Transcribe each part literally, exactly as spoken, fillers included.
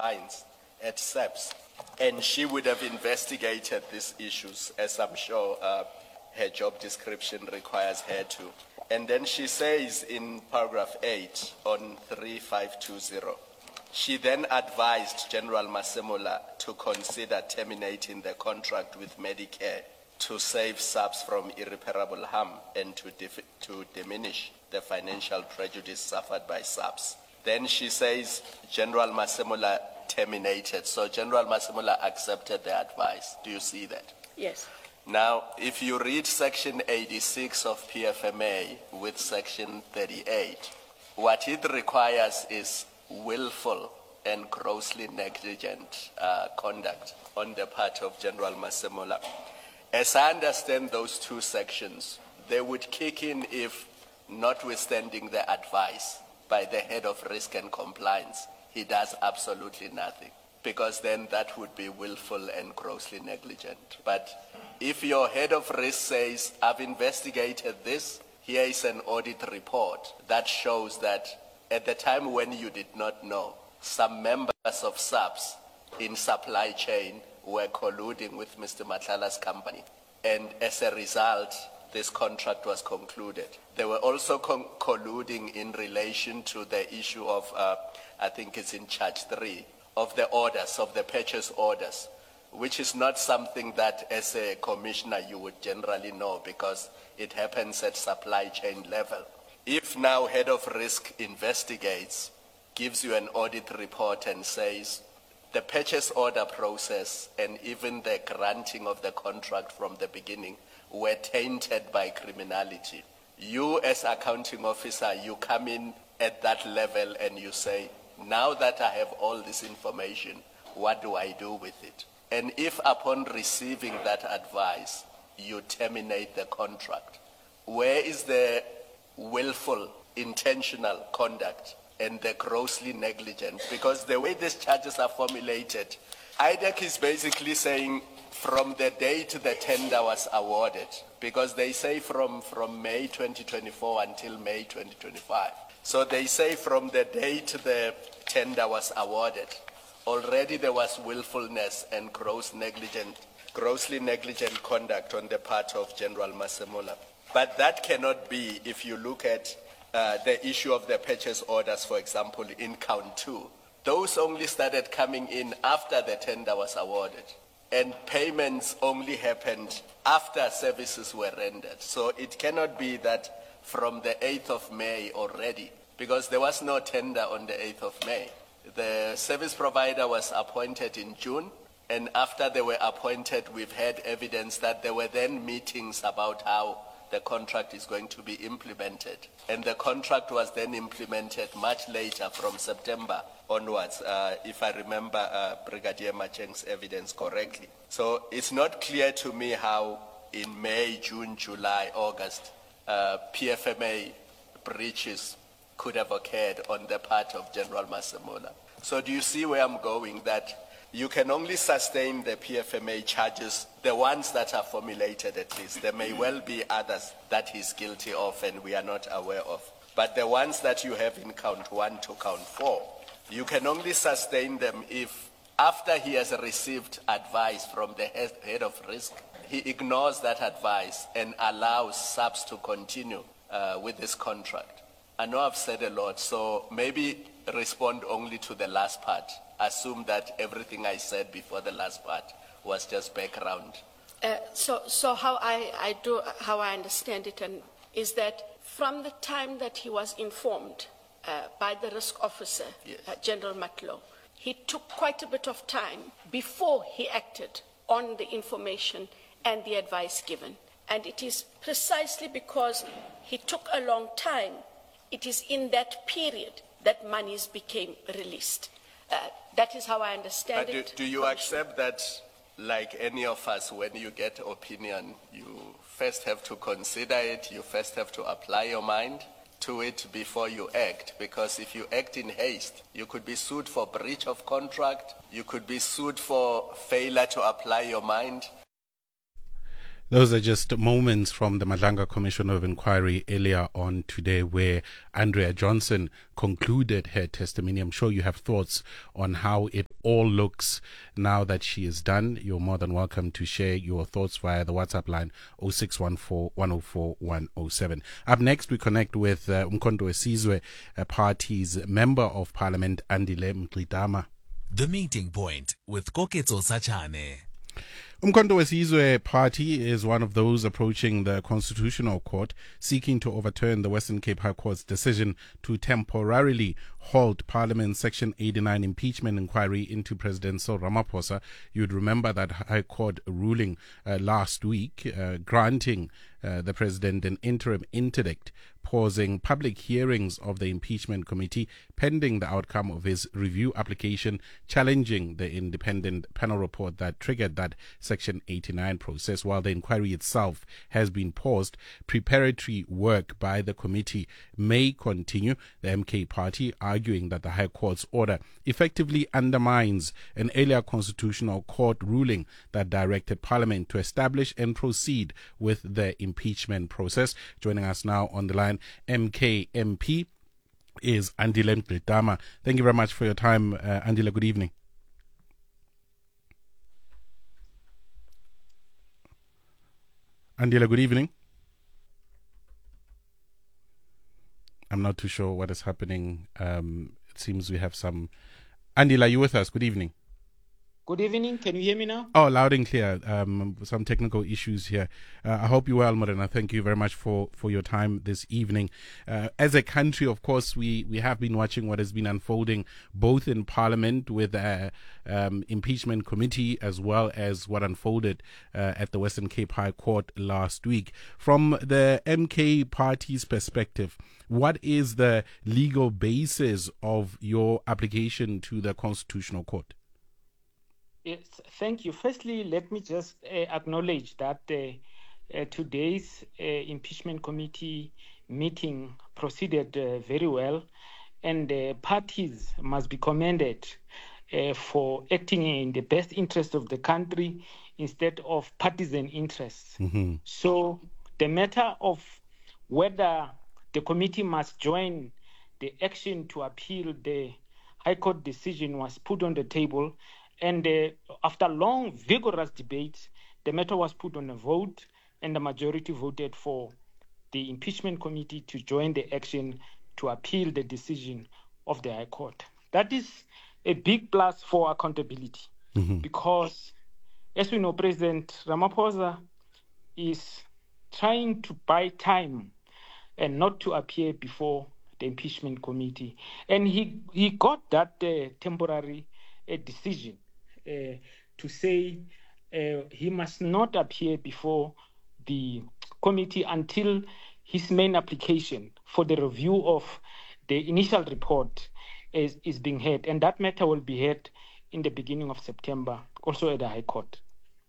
compliance at SAPS, and she would have investigated these issues, as I'm sure uh, her job description requires her to. And then she says in paragraph eight on three five two zero, she then advised General Masemola to consider terminating the contract with Medicare to save SAPS from irreparable harm and to, dif- to diminish the financial prejudice suffered by SAPS. Then she says General Masemola terminated. So General Masemola accepted the advice. Do you see that? Yes. Now, if you read section eighty-six of P F M A with section thirty-eight, what it requires is willful and grossly negligent uh, conduct on the part of General Masemola. As I understand those two sections, they would kick in if, notwithstanding the advice by the head of risk and compliance, he does absolutely nothing, because then that would be willful and grossly negligent. But if your head of risk says, I've investigated this, here is an audit report that shows that at the time when you did not know, some members of SAPS in supply chain were colluding with Mister Matlala's company. And as a result, this contract was concluded. They were also con- colluding in relation to the issue of, uh, I think it's in charge three, of the orders, of the purchase orders, which is not something that as a commissioner you would generally know because it happens at supply chain level. If now head of risk investigates, gives you an audit report and says the purchase order process and even the granting of the contract from the beginning were tainted by criminality, you as accounting officer, you come in at that level and you say, now that I have all this information, what do I do with it? And if upon receiving that advice, you terminate the contract, where is the willful, intentional conduct and the grossly negligent? Because the way these charges are formulated, I D E C is basically saying from the date the tender was awarded, because they say from, from May twenty twenty-four until May twenty twenty-five. So they say from the date the tender was awarded, already there was willfulness and gross negligent, grossly negligent conduct on the part of General Masemola. But that cannot be if you look at uh, the issue of the purchase orders, for example, in count two. Those only started coming in after the tender was awarded, and payments only happened after services were rendered. So it cannot be that from the eighth of May already, because there was no tender on the eighth of May. The service provider was appointed in June, and after they were appointed, we've had evidence that there were then meetings about how the contract is going to be implemented. And the contract was then implemented much later, from September onwards, uh, if I remember uh, Brigadier Macheng's evidence correctly. So it's not clear to me how in May, June, July, August, uh, P F M A breaches could have occurred on the part of General Masemola. So do you see where I'm going? That you can only sustain the P F M A charges, the ones that are formulated at least. There may well be others that he's guilty of and we are not aware of. But the ones that you have in count one to count four, you can only sustain them if, after he has received advice from the head of risk, he ignores that advice and allows SAPS to continue uh, with this contract. I know I've said a lot, so maybe respond only to the last part. Assume that everything I said before the last part was just background. Uh, so, so how I, I do, how I understand it, and is that from the time that he was informed uh, by the risk officer, yes. uh, General Matlow, he took quite a bit of time before he acted on the information and the advice given. And it is precisely because he took a long time, it is in that period that monies became released. Uh, that is how I understand but do, it. Do you accept that, like any of us, when you get opinion, you first have to consider it, you first have to apply your mind to it before you act? Because if you act in haste, you could be sued for breach of contract, you could be sued for failure to apply your mind. Those are just moments from the Madlanga Commission of Inquiry earlier on today, where Andrea Johnson concluded her testimony. I'm sure you have thoughts on how it all looks now that she is done? You're more than welcome to share your thoughts via the WhatsApp line oh six one four, one oh four, one oh seven. Up next, we connect with uh, Umkhonto weSizwe uh, Party's Member of Parliament, Andile Mngxitama. The Meeting Point with Koketso Sachane. Umkhonto weSizwe Party is one of those approaching the Constitutional Court, seeking to overturn the Western Cape High Court's decision to temporarily halt Parliament's Section eighty-nine impeachment inquiry into President Cyril Ramaphosa. You'd remember that High Court ruling uh, last week uh, granting uh, the President an interim interdict, pausing public hearings of the impeachment committee pending the outcome of his review application, challenging the independent panel report that triggered that Section eighty-nine process. While the inquiry itself has been paused, preparatory work by the committee may continue. The M K Party arguing that the High Court's order effectively undermines an earlier Constitutional Court ruling that directed Parliament to establish and proceed with the impeachment process. Joining us now on the line, M K M P is Andile Mngxitama. Thank you very much for your time, uh, Andile. Good evening. Andile, good evening. I'm not too sure what is happening. Um, it seems we have some... Andile, are you with us? Good evening. Good evening. Can you hear me now? Oh, loud and clear. Um, some technical issues here. Uh, I hope you're well, Morena. Thank you very much for, for your time this evening. Uh, as a country, of course, we, we have been watching what has been unfolding both in Parliament with the um, impeachment committee as well as what unfolded uh, at the Western Cape High Court last week. From the M K Party's perspective, what is the legal basis of your application to the Constitutional Court? Yes, thank you. Firstly, let me just uh, acknowledge that uh, uh, today's uh, impeachment committee meeting proceeded uh, very well, and uh, parties must be commended uh, for acting in the best interest of the country instead of partisan interests. Mm-hmm. So the matter of whether the committee must join the action to appeal the High Court decision was put on the table. And uh, after long, vigorous debates, the matter was put on a vote, and the majority voted for the impeachment committee to join the action to appeal the decision of the High Court. That is a big plus for accountability, mm-hmm. because, as we know, President Ramaphosa is trying to buy time and not to appear before the impeachment committee. And he, he got that uh, temporary uh, decision. Uh, to say uh, he must not appear before the committee until his main application for the review of the initial report is, is being heard. And that matter will be heard in the beginning of September, also at the High Court.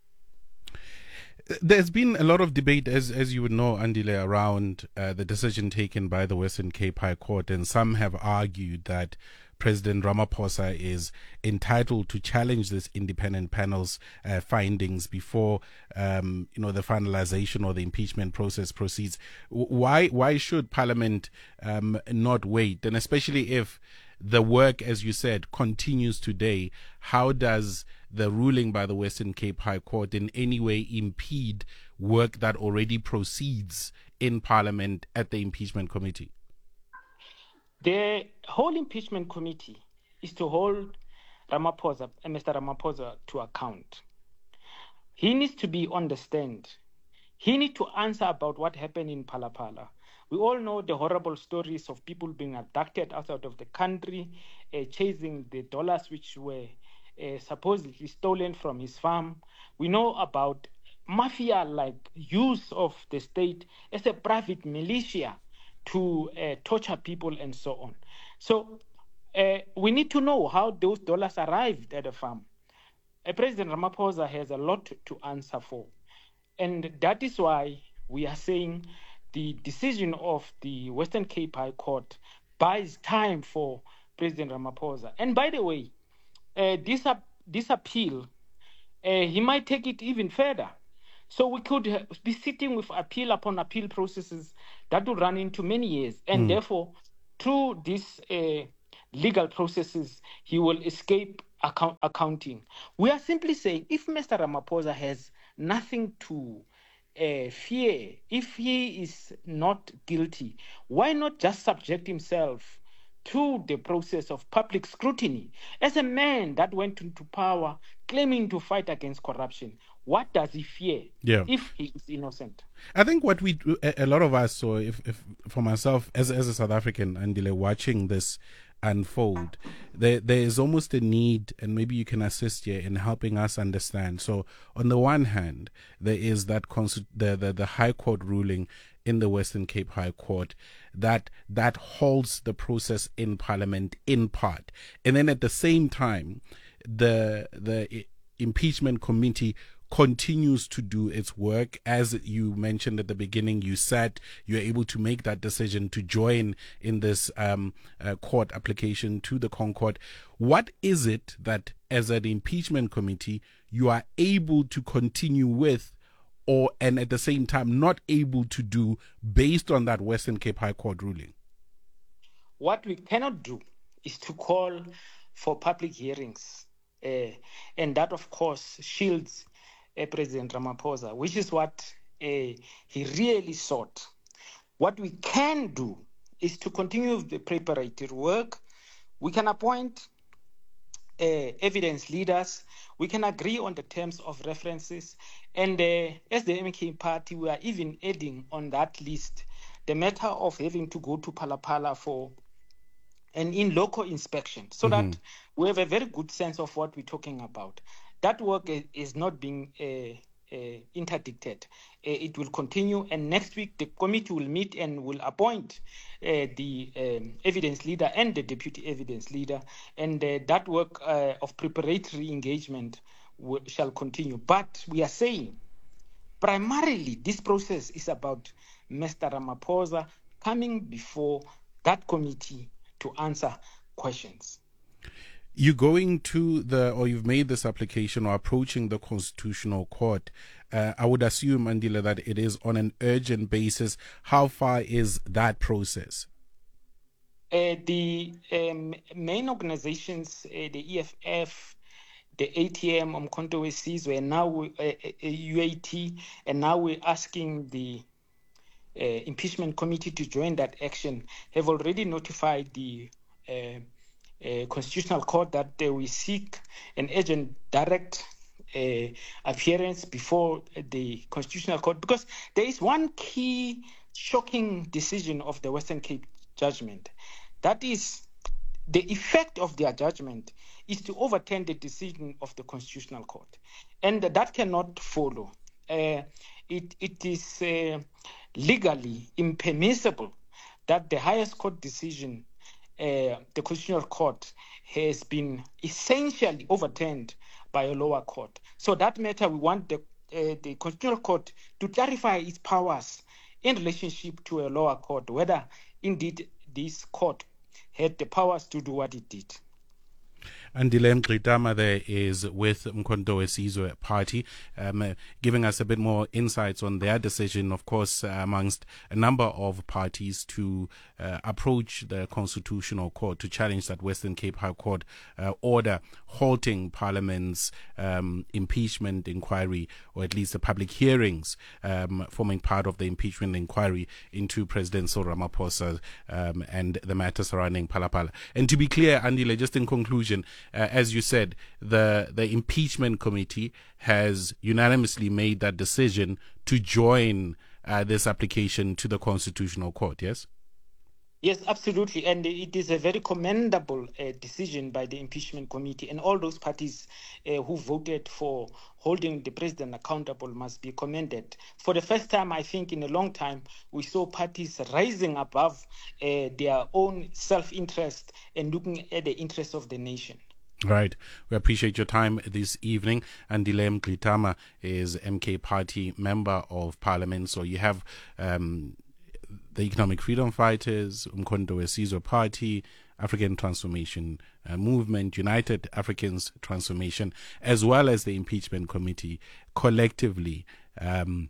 There's been a lot of debate, as as you would know, Andile, around uh, the decision taken by the Western Cape High Court, and some have argued that President Ramaphosa is entitled to challenge this independent panel's uh, findings before, um, you know, the finalization or the impeachment process proceeds. Why why should Parliament um, not wait? And especially if the work, as you said, continues today, how does the ruling by the Western Cape High Court in any way impede work that already proceeds in Parliament at the impeachment committee? The whole impeachment committee is to hold Ramaphosa, Mister Ramaphosa, to account. He needs to be on the stand. He needs to answer about what happened in Palapala. We all know the horrible stories of people being abducted outside of the country, uh, chasing the dollars which were uh, supposedly stolen from his farm. We know about mafia-like use of the state as a private militia to uh, torture people and so on. So uh, we need to know how those dollars arrived at the farm. Uh, President Ramaphosa has a lot to, to answer for. And that is why we are saying the decision of the Western Cape High Court buys time for President Ramaphosa. And by the way, uh, this, uh, this appeal, uh, he might take it even further. So we could be sitting with appeal upon appeal processes that will run into many years. And mm. therefore, through these uh, legal processes, he will escape account, accounting. We are simply saying if Mister Ramaphosa has nothing to uh, fear, if he is not guilty, why not just subject himself to the process of public scrutiny? As a man that went into power claiming to fight against corruption, what does he fear Yeah. if he is innocent? I think what we do, a, a lot of us, so if, if for myself as as a South African, Andile, watching this unfold, there there is almost a need, and maybe you can assist here in helping us understand. So on the one hand, there is that consti- the, the the High Court ruling in the Western Cape High Court that that holds the process in Parliament in part, and then at the same time, the the impeachment committee continues to do its work. As you mentioned at the beginning, you said you're able to make that decision to join in this um, uh, court application to the Concord. What is it that, as an impeachment committee, you are able to continue with, or and at the same time not able to do, based on that Western Cape High Court ruling? What we cannot do is to call for public hearings, uh, and that, of course, shields uh, President Ramaphosa, which is what uh, he really sought. What we can do is to continue the preparatory work. We can appoint uh, evidence leaders. We can agree on the terms of references. And uh, as the M K party, we are even adding on that list the matter of having to go to Palapala for an in-loco inspection, so mm-hmm. that we have a very good sense of what we're talking about. That work is not being uh, uh, interdicted. Uh, it will continue, and next week the committee will meet and will appoint uh, the um, evidence leader and the deputy evidence leader, and uh, that work uh, of preparatory engagement will, shall continue. But we are saying, primarily, this process is about Mister Ramaphosa coming before that committee to answer questions. You going to the, or you've made this application or approaching the Constitutional Court. Uh, I would assume, Andile, that it is on an urgent basis. How far is that process? Uh, the um, main organizations, uh, the E F F, the A T M, Umkhonto we Sizwe, and now we, uh, uh, U A T, and now we're asking the uh, impeachment committee to join that action, have already notified the uh, Uh, Constitutional Court that uh, we seek an urgent direct uh, appearance before the Constitutional Court, because there is one key shocking decision of the Western Cape judgment. That is, the effect of their judgment is to overturn the decision of the Constitutional Court, and that cannot follow. Uh, it, it is uh, legally impermissible that the highest court decision, Uh, the Constitutional Court, has been essentially overturned by a lower court. So that matter, we want the, uh, the Constitutional Court to clarify its powers in relationship to a lower court, whether indeed this court had the powers to do what it did. Andile Mngxitama there is with Umkhonto we Sizwe party, um, uh, giving us a bit more insights on their decision, of course, uh, amongst a number of parties to uh, approach the Constitutional Court to challenge that Western Cape High Court uh, order halting Parliament's um, impeachment inquiry, or at least the public hearings um, forming part of the impeachment inquiry into President Cyril Ramaphosa um, and the matter surrounding Palapala. And to be clear, Andile, just in conclusion, Uh, as you said, the the impeachment committee has unanimously made that decision to join uh, this application to the Constitutional Court, yes? Yes, absolutely. And it is a very commendable uh, decision by the impeachment committee, and all those parties uh, who voted for holding the president accountable must be commended. For the first time, I think, in a long time, we saw parties rising above uh, their own self-interest and looking at the interests of the nation. Right. We appreciate your time this evening. Andile Mngxitama is M K Party Member of Parliament. So you have um, the Economic Freedom Fighters, Umkhonto we Sizwe Party, African Transformation uh, Movement, United Africans Transformation, as well as the Impeachment Committee collectively um,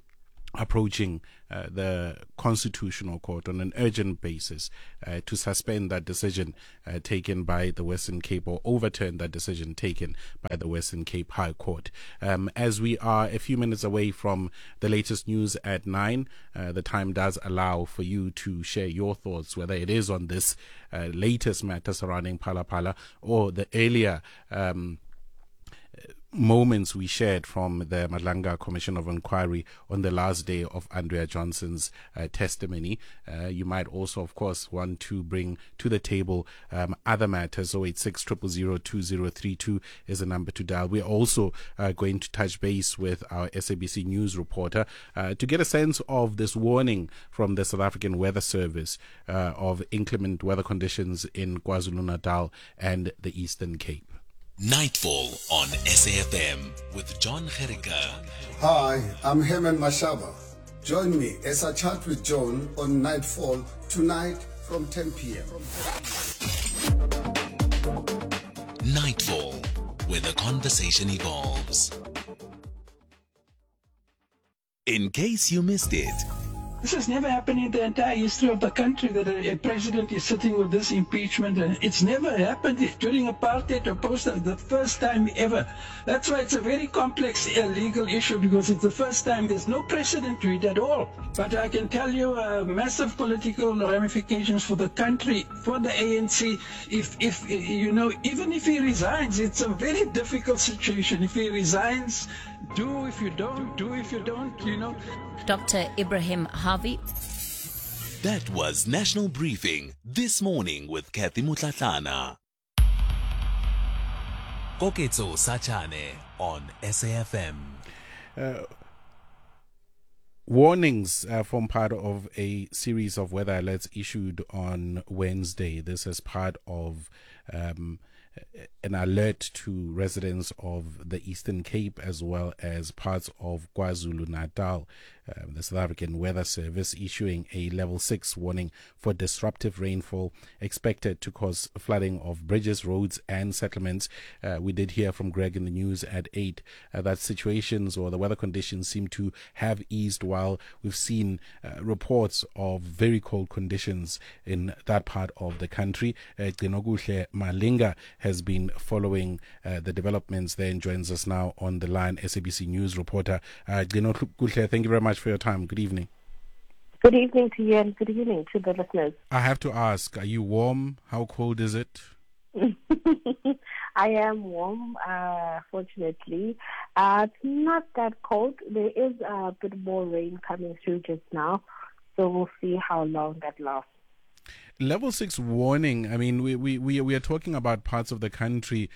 approaching uh, the Constitutional Court on an urgent basis uh, to suspend that decision uh, taken by the Western Cape, or overturn that decision taken by the Western Cape High Court. Um, as we are a few minutes away from the latest news at nine, uh, the time does allow for you to share your thoughts, whether it is on this uh, latest matter surrounding Phala Phala or the earlier um, moments we shared from the Madlanga Commission of Inquiry on the last day of Andrea Johnson's uh, testimony. Uh, you might also, of course, want to bring to the table um, other matters. oh eight six, zero zero zero, two zero three two is the number to dial. We're also uh, going to touch base with our S A B C News reporter uh, to get a sense of this warning from the South African Weather Service uh, of inclement weather conditions in KwaZulu-Natal and the Eastern Cape. Nightfall on S A F M with John Gericke. Hi, I'm Herman Mashaba. Join me as I chat with John on Nightfall tonight from ten p.m. Nightfall, where the conversation evolves. In case you missed it, this has never happened in the entire history of the country, that a, a president is sitting with this impeachment. And it's never happened during apartheid or post, the first time ever. That's why it's a very complex uh, legal issue, because it's the first time. There's no precedent to it at all. But I can tell you uh, massive political ramifications for the country, for the A N C. If, if you know, even if he resigns, it's a very difficult situation. If he resigns, do if you don't, do if you don't, you know. Doctor Ibrahim Harvey. That was National Briefing this morning with Kathy Mutlatlana. Koketso Sachane on S A F M. Uh, warnings uh, form part of a series of weather alerts issued on Wednesday. This is part of um, an alert to residents of the Eastern Cape as well as parts of KwaZulu-Natal. Um, the South African Weather Service issuing a level six warning for disruptive rainfall expected to cause flooding of bridges, roads and settlements. Uh, we did hear from Greg in the news at eight uh, that situations or the weather conditions seem to have eased, while we've seen uh, reports of very cold conditions in that part of the country. Uh, Ginoguhle Malinga has been following uh, the developments there and joins us now on the line, S A B C News reporter. Uh, Ginoguhle, thank you very much for your time. Good evening. Good evening to you and good evening to the listeners. I have to ask, are you warm? How cold is it? I am warm, uh, fortunately. Uh, it's not that cold. There is a bit more rain coming through just now, so we'll see how long that lasts. Level six warning, I mean, we, we, we, we are talking about parts of the country,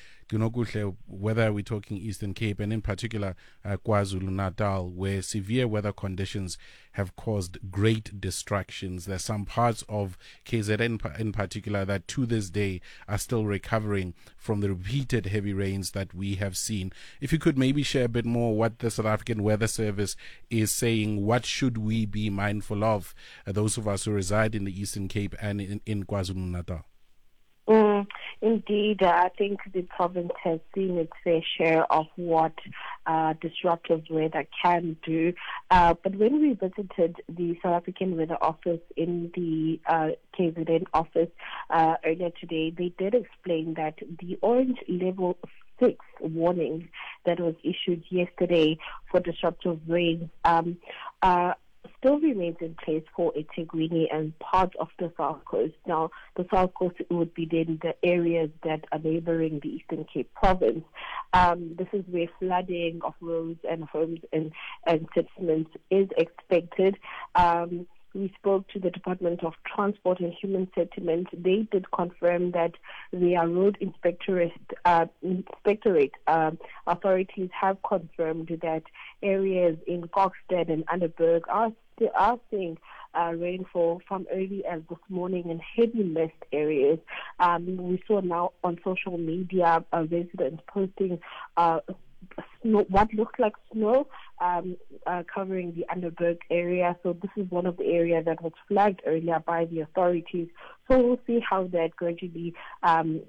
whether we're talking Eastern Cape and in particular uh, KwaZulu-Natal, where severe weather conditions have caused great distractions. There's some parts of K Z N in particular that to this day are still recovering from the repeated heavy rains that we have seen. If you could maybe share a bit more what the South African Weather Service is saying, what should we be mindful of, uh, those of us who reside in the Eastern Cape and in, in KwaZulu-Natal? Mm, indeed, I think the province has seen its fair share of what uh, disruptive weather can do. Uh, but when we visited the South African Weather Office in the uh, K Z N office uh, earlier today, they did explain that the orange level six warning that was issued yesterday for disruptive rain um, uh, still remains in place for eThekwini and part of the South Coast. Now, the South Coast would be then the areas that are neighboring the Eastern Cape province. Um, this is where flooding of roads and homes and, and settlements is expected. Um, We spoke to the Department of Transport and Human Settlement. They did confirm that their road inspectorate, uh, inspectorate uh, authorities have confirmed that areas in Kokstad and Underberg are, still, are seeing uh, rainfall from early as this morning in heavy mist areas. Um, we saw now on social media uh, residents posting uh, Snow, what looks like snow um, uh, covering the Underberg area. So this is one of the areas that was flagged earlier by the authorities. So we'll see how that gradually um,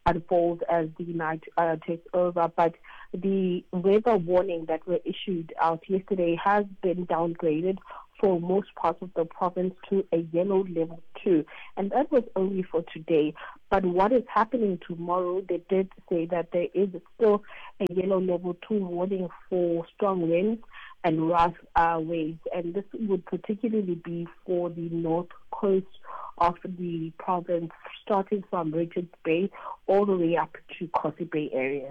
unfolds as the night uh, takes over. But the weather warning that were issued out yesterday has been downgraded for most parts of the province to a yellow level two, and that was only for today. But what is happening tomorrow, they did say that there is still a yellow level two warning for strong winds and rough uh, waves, and this would particularly be for the north coast of the province, starting from Richards Bay all the way up to Kosi Bay areas.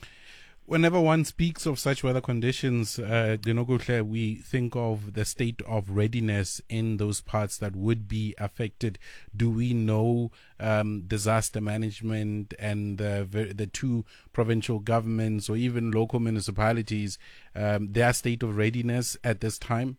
Whenever one speaks of such weather conditions, uh, Dinokuhle, we think of the state of readiness in those parts that would be affected. Do we know um, disaster management and the, the two provincial governments or even local municipalities, um, their state of readiness at this time?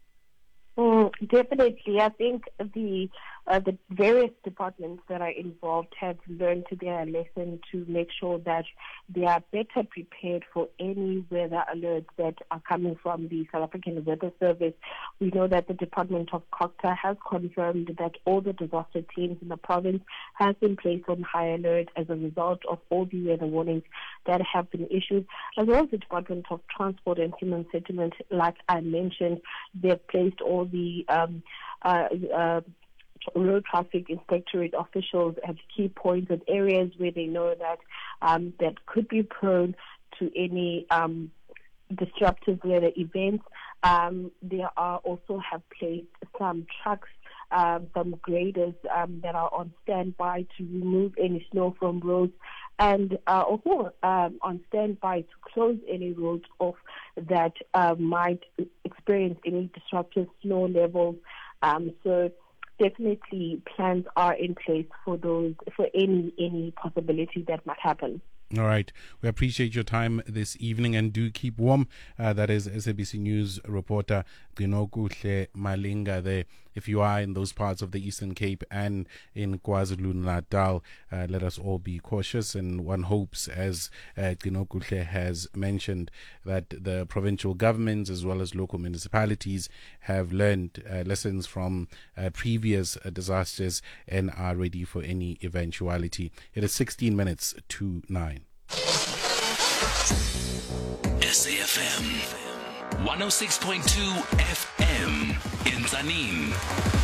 Mm, definitely. I think the uh, the various departments that are involved have learned their lesson to make sure that they are better prepared for any weather alerts that are coming from the South African Weather Service. We know that the Department of COGTA has confirmed that all the disaster teams in the province have been placed on high alert as a result of all the weather warnings that have been issued, as well as the Department of Transport and Human Settlement. Like I mentioned, they've placed all the um, uh, uh, road traffic inspectorate officials at key points and areas where they know that um, that could be prone to any um, disruptive weather events. Um, they are also have placed some trucks, um, some graders um, that are on standby to remove any snow from roads, and uh, also um, on standby to close any roads off that uh, might experience any disruptive snow levels. Um, so definitely plans are in place for those, for any any possibility that might happen. All right. We appreciate your time this evening, and do keep warm. Uh, that is S A B C News reporter Dinokuhle Malinga there. If you are in those parts of the Eastern Cape and in KwaZulu-Natal, uh, let us all be cautious. And one hopes, as uh, Dinokuhle has mentioned, that the provincial governments as well as local municipalities have learned uh, lessons from uh, previous uh, disasters and are ready for any eventuality. It is sixteen minutes to nine. S A F M one oh six point two F M in Zanin.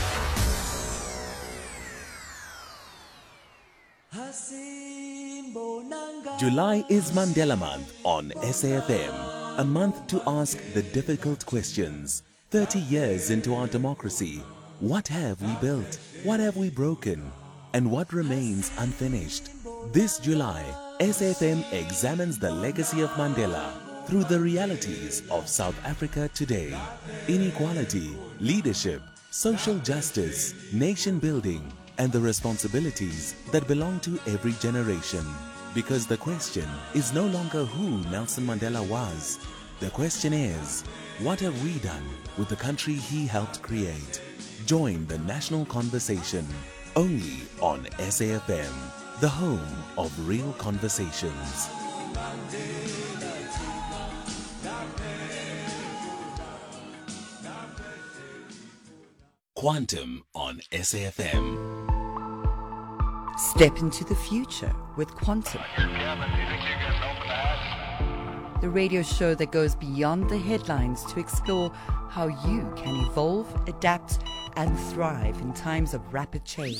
July is Mandela Month on S A F M, a month to ask the difficult questions. thirty years into our democracy, what have we built? What have we broken? And what remains unfinished? This July, S A F M examines the legacy of Mandela through the realities of South Africa today. Inequality, leadership, social justice, nation building, and the responsibilities that belong to every generation. Because the question is no longer who Nelson Mandela was. The question is, what have we done with the country he helped create? Join the national conversation only on S A F M, the home of real conversations. Quantum on S A F M. Step into the future with Quantum. The radio show that goes beyond the headlines to explore how you can evolve, adapt, and thrive in times of rapid change.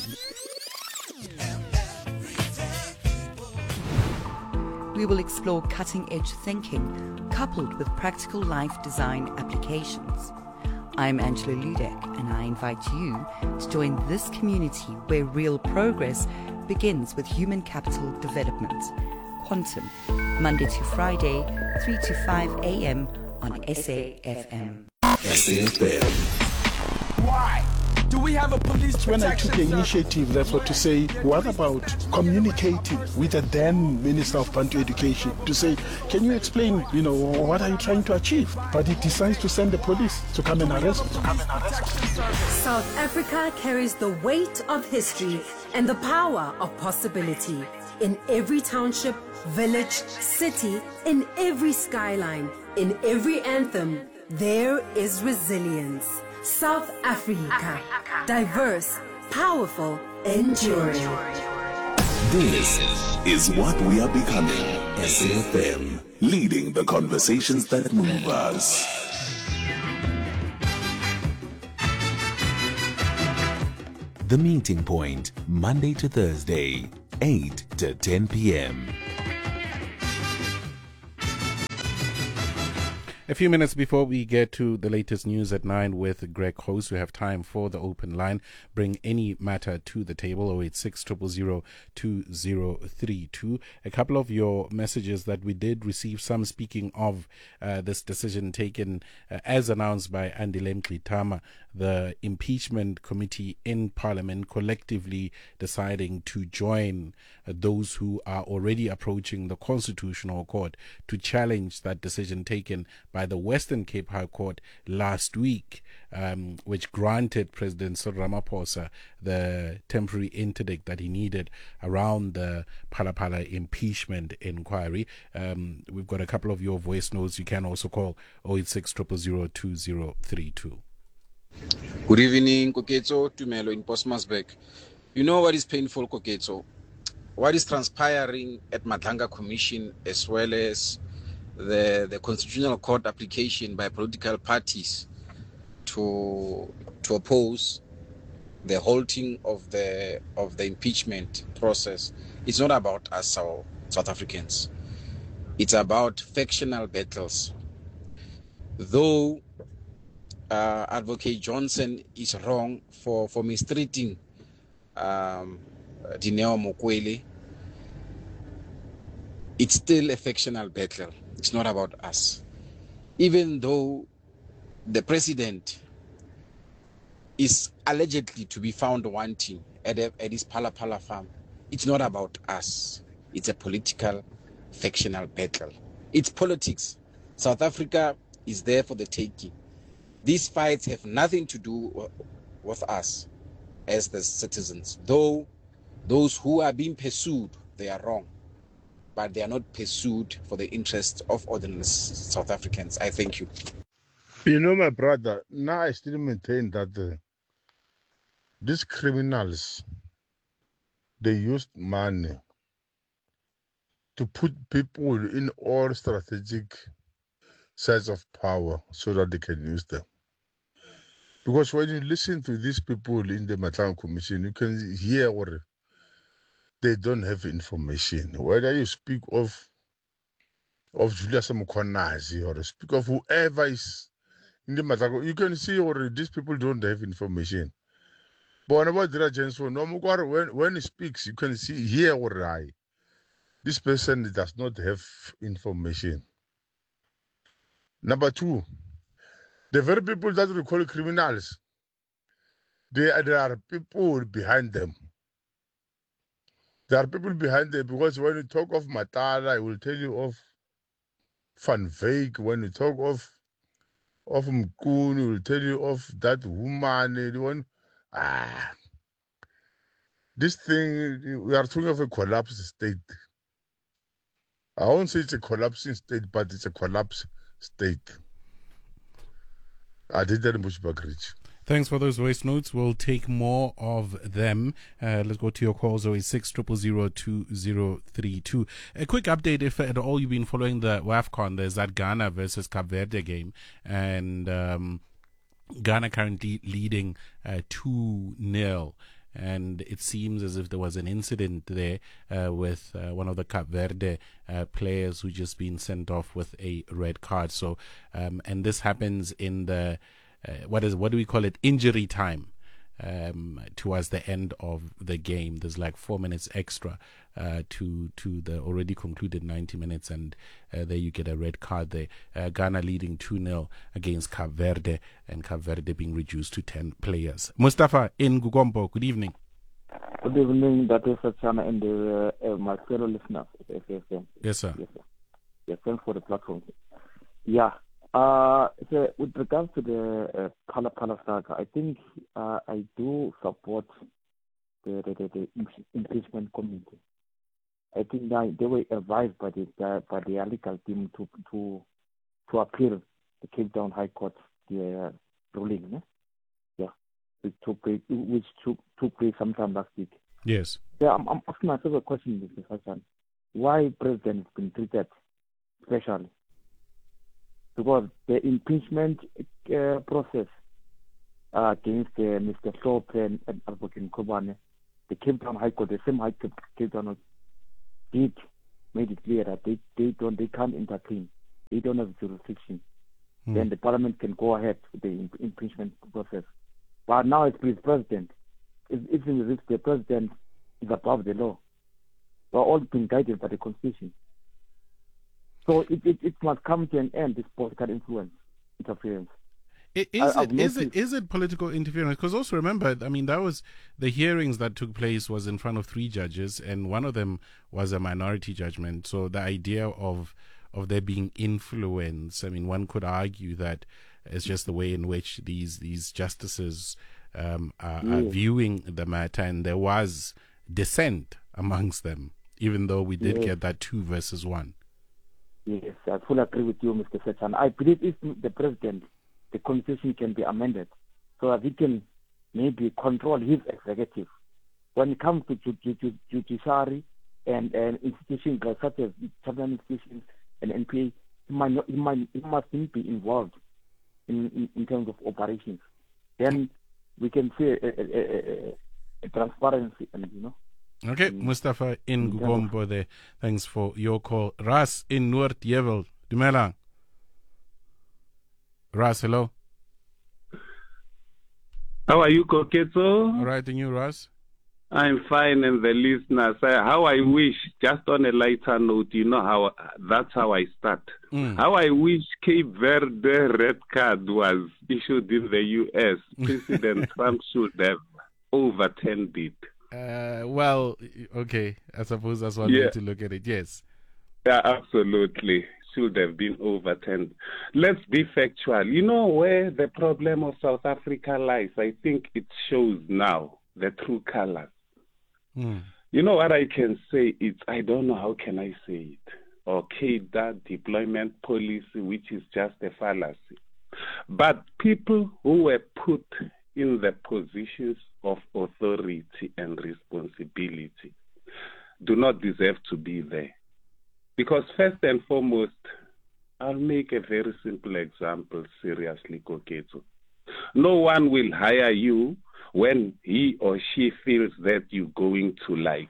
We will explore cutting-edge thinking coupled with practical life design applications. I'm Angela Ludek, and I invite you to join this community where real progress begins with human capital development. Quantum, Monday to Friday, three to five a.m. on S A F M. S A F M. Why do we have a police protection? When I took the initiative, therefore, to say, what about communicating with the then Minister of Bantu Education to say, can you explain, you know, what are you trying to achieve? But he decides to send the police to come and arrest him. South Africa carries the weight of history and the power of possibility. In every township, village, city, in every skyline, in every anthem, there is resilience. South Africa, diverse, powerful, enduring. This is what we are becoming. S A F M, leading the conversations that move us. The Meeting Point, Monday to Thursday, eight to ten p.m. A few minutes before we get to the latest news at nine with Greg Host, we have time for the open line. Bring any matter to the table, oh eight six, zero zero zero, two zero three two. A couple of your messages that we did receive, some speaking of uh, this decision taken uh, as announced by Andile Mngxitama, the impeachment committee in Parliament collectively deciding to join uh, those who are already approaching the Constitutional Court to challenge that decision taken by the Western Cape High Court last week, um, which granted President Cyril Ramaphosa the temporary interdict that he needed around the Phala Phala impeachment inquiry. Um, we've got a couple of your voice notes. You can also call oh eight six, zero zero zero, two zero three two. Good evening, Koketso Tumelo in Postmasburg. You know what is painful, Koketso? What is transpiring at Madlanga Commission, as well as the, the Constitutional Court application by political parties to to oppose the halting of the of the impeachment process. It's not about us, our South Africans. It's about factional battles. Though uh, Advocate Johnson is wrong for, for mistreating um, Dineo Mukwele, it's still a factional battle. It's not about us. Even though the president is allegedly to be found wanting at, a, at his Phala Phala farm, it's not about us. It's a political, factional battle. It's politics. South Africa is there for the taking. These fights have nothing to do with us as the citizens. Though those who are being pursued, they are wrong. But they are not pursued for the interests of ordinary South Africans. I thank you. You know, my brother, now I still maintain that uh, these criminals, they used money to put people in all strategic sides of power so that they can use them. Because when you listen to these people in the Madlanga Commission, you can hear what they don't have information. Whether you speak of of Julius Mkhwanazi or speak of whoever is in the Madlanga, you can see already these people don't have information. But about Dira Jensen, when when he speaks, you can see hear already this person does not have information. Number two, the very people that we call criminals, they are, there are people behind them. There are people behind them because when you talk of Matala, I will tell you of Van Veek. When you talk of of Mkuni, I will tell you of that woman. The one, ah, this thing, we are talking of a collapsed state. I won't say it's a collapsing state, but it's a collapsed state. I did that in Bushbuckridge. Thanks for those voice notes. We'll take more of them. Uh, let's go to your calls, oh eight six, zero zero zero, two zero three two. A quick update, if at all you've been following the WAFCON, there's that Ghana versus Cape Verde game. And um, Ghana currently leading uh, two nil. And it seems as if there was an incident there uh, with uh, one of the Cape Verde uh, players who just been sent off with a red card. So, um, and this happens in the uh, what is what do we call it? Injury time. Um, towards the end of the game, there's like four minutes extra uh, to to the already concluded ninety minutes, and uh, there you get a red card there. Uh, Ghana leading two nil against Cape Verde, and Cape Verde being reduced to ten players. Mustafa in Gugombo, good evening. Good evening, Doctor Sachana and uh, uh, my fellow listeners. Yes, yes, yes. Yes, sir. Yes, sir. Yes, thanks for the platform. Yeah. Uh, so with regards to the uh, Phala Phala saga, I think uh, I do support the, the, the, the impeachment committee. I think that they were advised by the uh, by the legal team to to to appeal the Cape Town High Court the uh, ruling. Eh? Yeah, which took place, which took, took place sometime last week. Yes. Yeah, I'm, I'm asking myself a question, Mister Hassan. Why president has been treated specially? Because the impeachment uh, process uh, against uh, Mister Thorpe and, and Advocate Kobane, the Cape Town High Court, the same High Court, Cape Town, did made it clear that they, they don't they can't intervene. They don't have jurisdiction. Mm. Then the parliament can go ahead with the imp- impeachment process. But now it's the president. It's, it's in the, the president is above the law. We're all being guided by the constitution. So it, it, it must come to an end, this political influence, interference. Is I, it is it is it political interference? Because also remember, I mean, that was the hearings that took place was in front of three judges, and one of them was a minority judgment. So the idea of of there being influence, I mean, one could argue that it's just the way in which these these justices um, are, Yeah. are viewing the matter, and there was dissent amongst them, even though we did Yeah. get that two versus one. Yes, I fully agree with you, Mister Sechan. I believe if the president, the constitution can be amended so that he can maybe control his executive. When it comes to ju- ju- ju- judiciary and, and institutions like such as cabinet institutions and N P A, he, might not, he, might, he must not be involved in, in, in terms of operations. Then we can see a, a, a, a, a transparency, and you know. Okay, Mustafa in Gugombo there. Thanks for your call. Ras in Noord Jevel. Dumelang. Ras, hello. How are you, Koketso? All right, and you, Ras? I'm fine, and the listeners. Uh, how I wish, just on a lighter note, you know how that's how I start. Mm. How I wish Cape Verde red card was issued in the U S. President Trump should have overturned it. Uh, well, okay. I suppose that's one Yeah. way to look at it. Yes. Yeah, absolutely. Should have been overturned. Let's be factual. You know where the problem of South Africa lies? I think it shows now the true colors. Mm. You know what I can say? It's, I don't know how can I say it. Okay, that deployment policy, which is just a fallacy. But people who were put in the positions of authority and responsibility do not deserve to be there. Because first and foremost, I'll make a very simple example, seriously, Koketso. No one will hire you when he or she feels that you're going to like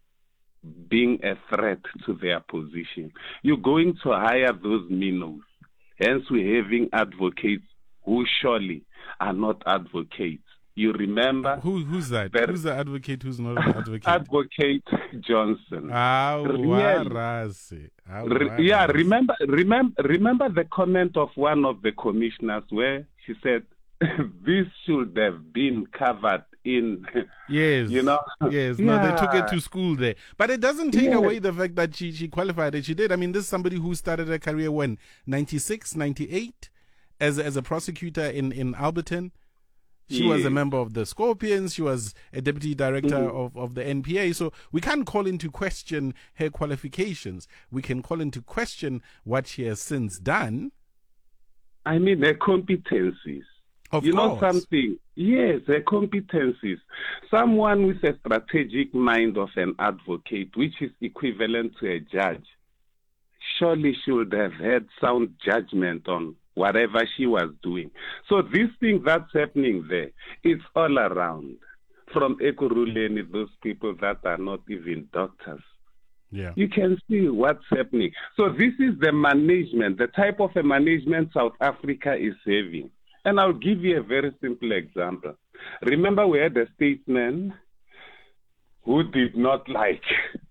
being a threat to their position. You're going to hire those minnows. Hence, we're having advocates who surely are not advocates. You remember? Who who's that? Who's the advocate who's not an advocate? Advocate Johnson. Ah, Really? warase. Ah, Re- yeah, warase. remember, remember, remember the comment of one of the commissioners where she said, "This should have been covered in." Yes. You know. Yes. No, they took Yeah. it to school there. But it doesn't take Yes. away the fact that she, she qualified and she did. I mean, this is somebody who started her career when? ninety-six, ninety-eight as, as a prosecutor in, in Alberton. She was a Yes. member of the Scorpions. She was a deputy director Mhm. of, of the N P A. So we can't call into question her qualifications. We can call into question what she has since done. I mean, their competencies. Of you know course. something? Yes, their competencies. Someone with a strategic mind of an advocate, which is equivalent to a judge, surely should have had sound judgment on whatever she was doing. So this thing that's happening there, it's all around. From Ekurhuleni, those people that are not even doctors. Yeah. You can see what's happening. So this is the management, the type of a management South Africa is having. And I'll give you a very simple example. Remember we had a statesman who did not like,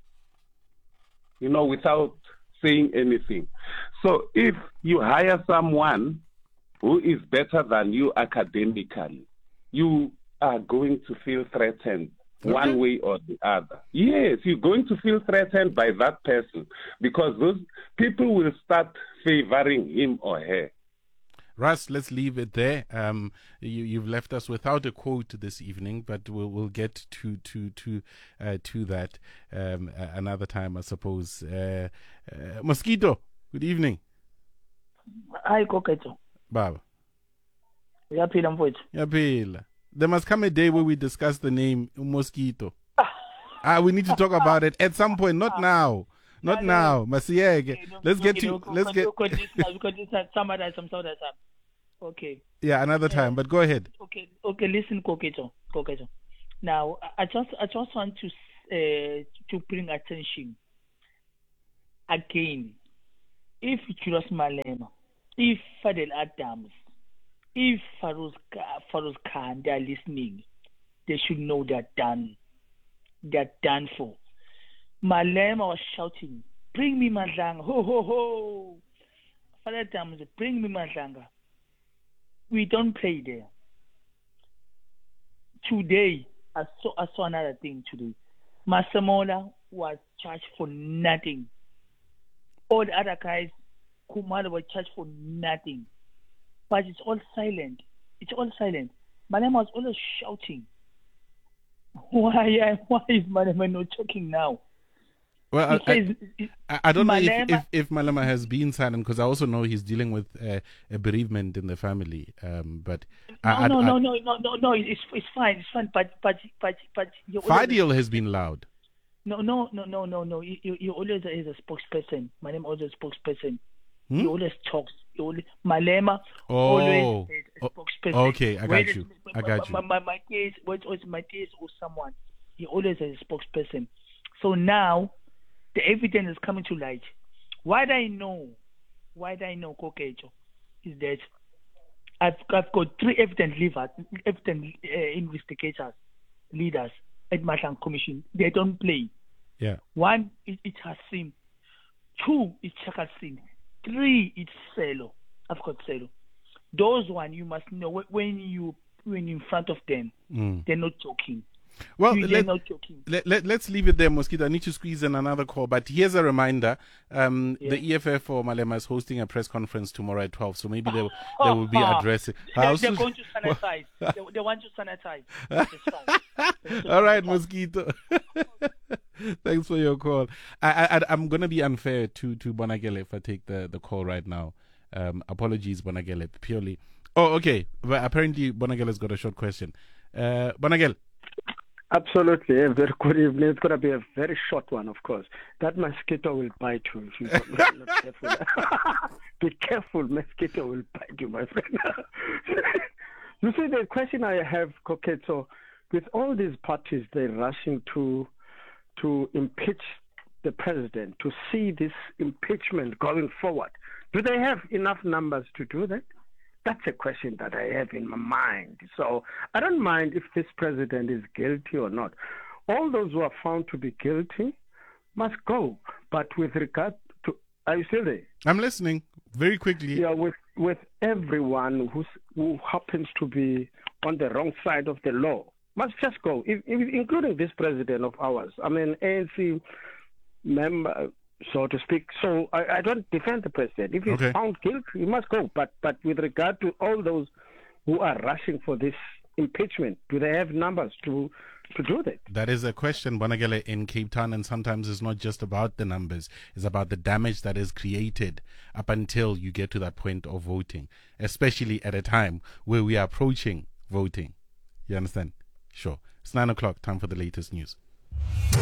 you know, without saying anything. So if you hire someone who is better than you academically, you are going to feel threatened one way or the other. Yes, you're going to feel threatened by that person because those people will start favoring him or her. Russ, let's leave it there. Um, you, you've left us without a quote this evening, but we'll we'll get to to to uh, to that um, uh, another time, I suppose. Uh, uh, Mosquito, good evening. Hi, Koketso. Baba. Uyaphila mfowethu. Yaphila. There must come a day where we discuss the name Mosquito. Ah, we need to talk about it at some point, not now. Not now. Masiege. Let's get to let's get summarize some sort of stuff. Okay. Yeah, another time, but go ahead. Okay, okay, listen, Koketo. Koketo. Now I just I just want to uh, to bring attention again. If Julius Malema, if Fadel Adams, if Farouz Farouz Khan, they are listening, they should know they're done. They're done for. Malema was shouting, "Bring me Madlanga!" Ho ho ho! Fadel Adams, bring me Madlanga. We don't play there. Today, I saw I saw another thing today. Masemola was charged for nothing. All the other guys, Kumalo were charged for nothing. But it's all silent. It's all silent. Malema was always shouting. Why, why is Malema not talking now? Well, I, says, I, I don't Malema, know if, if, if Malema has been silent, because I also know he's dealing with uh, a bereavement in the family. Um, but no, I, no, I, no, I, no, no, no, no, it's it's fine, it's fine. But but but but you Fadil has been loud. No, no, no, no, no, no. You, you, you always is a spokesperson. Malema always a spokesperson. Hmm? He always talks. He always, Malema Oh, always is a spokesperson. okay, I got Whether you. it's- I got you. My, my, my case, whether it's my case or someone, he always is a spokesperson. So now, the evidence is coming to light. What I know, what I know, Kokejo, is that I've, I've got three evidence leaders, evidence uh, investigators, leaders at Matlang Commission. They don't play. Yeah. One, it, it's Hassim. Two, it's Chaka Singh. Three, it's Selo. I've got Selo. Those one, you must know wh- when you when you're in front of them, Mm. they're not joking. Well, You- they're let, not joking. let, let, let's leave it there, Mosquito. I need to squeeze in another call. But here's a reminder. Um, Yeah. The E F F for Malema is hosting a press conference tomorrow at twelve. So maybe they, they will be addressing. They, How they're soon- going to sanitize. they, they want to sanitize. It's fine. All right, Mosquito. Thanks for your call. I, I, I'm going to be unfair to, to Bonagele if I take the, the call right now. Um, apologies, Bonagele, purely. Oh, okay. But apparently, Bonagele's got a short question. Uh, Bonagele. Absolutely. A very good evening. It's going to be a very short one, of course. That mosquito will bite you if you're not, not careful. Be careful, mosquito will bite you, my friend. You see, the question I have, Koketo, with all these parties, they're rushing to to impeach the president, to see this impeachment going forward. Do they have enough numbers to do that? That's a question that I have in my mind. So I don't mind if this president is guilty or not. All those who are found to be guilty must go. But with regard to, are you still there? I'm listening very quickly. Yeah, with with everyone who's, who happens to be on the wrong side of the law must just go, if, if, including this president of ours. I mean, A N C member, so to speak. So I, I don't defend the president. If he's Okay. found guilty, he must go. But but with regard to all those who are rushing for this impeachment, do they have numbers to to do that? That is a question, Bonagele, in Cape Town, and sometimes it's not just about the numbers. It's about the damage that is created up until you get to that point of voting, especially at a time where we are approaching voting. You understand? Sure. It's nine o'clock, time for the latest news.